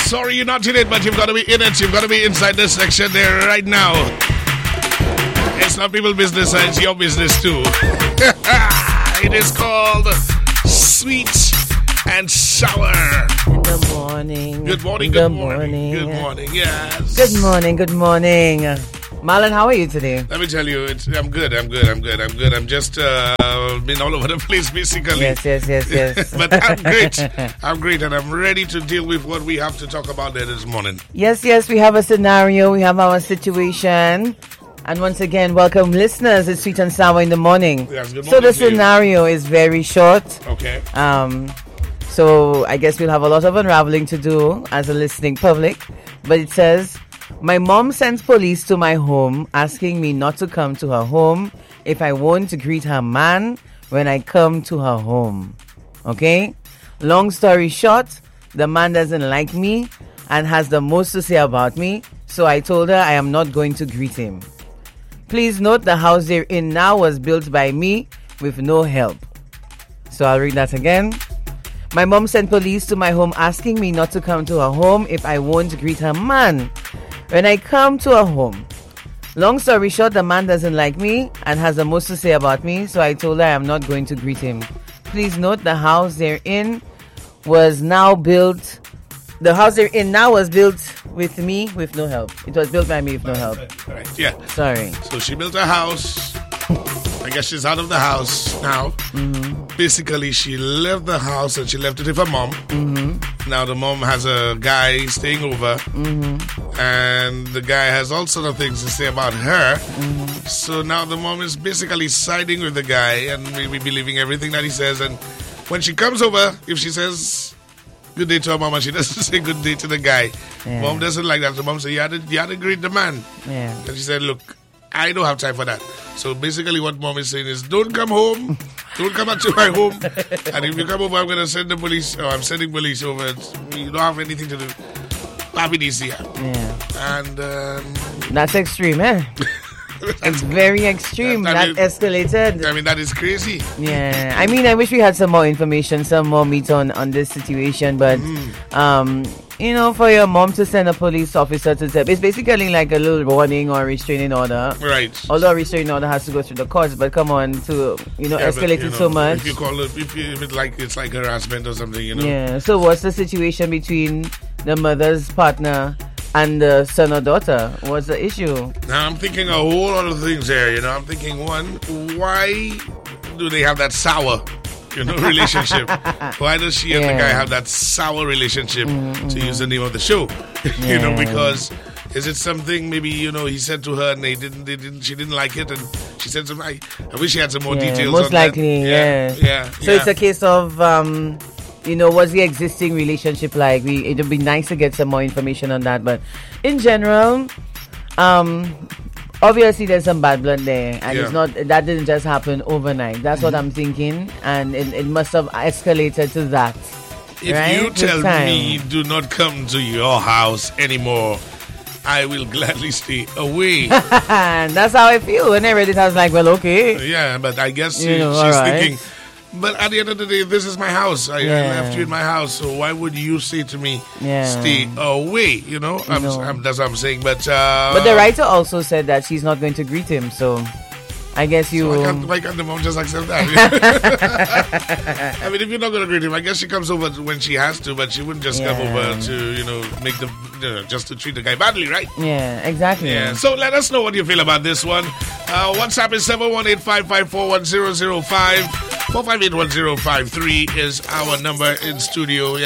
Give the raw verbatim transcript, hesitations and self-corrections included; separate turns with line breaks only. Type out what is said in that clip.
Sorry you're not in it, but you've got to be in it. You've got to be inside this section there right now. It's not people's business, it's your business too. It is called Sweet and Sour.
In the morning.
Good morning, good morning. Good morning, yes.
Good morning, good morning. Marlon, how are you today?
Let me tell you, it's, I'm good, I'm good, I'm good, I'm good. I'm just uh, been all over the place, basically.
Yes, yes, yes, yes.
But I'm great. I'm great, and I'm ready to deal with what we have to talk about there this morning.
Yes, yes, we have a scenario, we have our situation. And once again, welcome listeners. It's Sweet and Sour in the morning.
Yes, good morning.
So the scenario is very short.
Okay.
Um, so I guess we'll have a lot of unraveling to do as a listening public. But it says, my mom sends police to my home asking me not to come to her home if I won't greet her man when I come to her home. Okay? Long story short, the man doesn't like me and has the most to say about me. So I told her I am not going to greet him. Please note the house they're in now was built by me with no help. So I'll read that again. My mom sent police to my home asking me not to come to her home if I won't greet her man when I come to her home. Long story short, the man doesn't like me and has the most to say about me, so I told her I am not going to greet him. Please note the house they're in was now built The house they're in now was built with me with no help. It was built by me with no help.
Right, yeah.
Sorry.
So she built a house. I guess she's out of the house now.
Mm-hmm.
Basically, she left the house and she left it with her mom.
Mm-hmm.
Now the mom has a guy staying over.
Mm-hmm.
And the guy has all sorts of things to say about her.
Mm-hmm.
So now the mom is basically siding with the guy and maybe believing everything that he says. And when she comes over, if she says good day to her mom and she doesn't say good day to the guy,
yeah.
Mom doesn't like that. So mom said, you had to, you had to greet the man.
Yeah.
And she said, look, I don't have time for that. So basically what mom is saying is, don't come home. Don't come back to my home. And if you come over, I'm going to send the police. Or I'm sending police over. You don't have anything to do. Papi D C.
Yeah.
And um,
that's extreme, eh? It's very extreme.
That,
that
is,
escalated.
I mean, that is crazy.
Yeah. I mean, I wish we had some more information, some more meat on, on this situation. But, mm. um, you know, for your mom to send a police officer to step, it's basically like a little warning or restraining order.
Right.
Although a restraining order has to go through the courts, but come on, to, you know, yeah, escalate but, you it know, so much.
If you call it, if, you, if it like, it's like harassment or something, you know.
Yeah. So what's the situation between the mother's partner and the son or daughter? What's the issue?
Now I'm thinking a whole lot of things there, you know. I'm thinking, one, why do they have that sour, you know, relationship? Why does she and yeah. the guy have that sour relationship, mm-hmm. to use the name of the show? you yeah. know, because is it something maybe, you know, he said to her and they didn't, they didn't, she didn't like it and she said something. I, I wish she had some more
yeah,
details.
Most
on
likely,
that.
yeah.
Yeah. yeah.
So
yeah.
it's a case of, um, you know, what's the existing relationship like? We it would be nice to get some more information on that. But in general, um, obviously there's some bad blood there, and yeah. it's not that didn't just happen overnight. That's mm-hmm. what I'm thinking, and it, it must have escalated to that.
If
right?
you tell me do not come to your house anymore, I will gladly stay away.
And that's how I feel when I read it. I was like, well, okay.
Yeah, but I guess
you
she,
know,
she's
right.
thinking. But at the end of the day, this is my house. I, yeah. I left you in my house, so why would you say to me,
yeah.
stay away? You know, I'm,
no.
I'm, that's what I'm saying. But uh,
but the writer also said that she's not going to greet him, so I guess you...
So why, can't, why can't the mom just accept that? I mean, if you're not going to greet him, I guess she comes over when she has to, but she wouldn't just yeah. come over to, you know, make the, you know, just to treat the guy badly, right?
Yeah, exactly.
Yeah. So let us know what you feel about this one. Uh, WhatsApp is seven one eight, five five four, one zero zero five. four five eight, one zero five three is our number in studio. Yeah.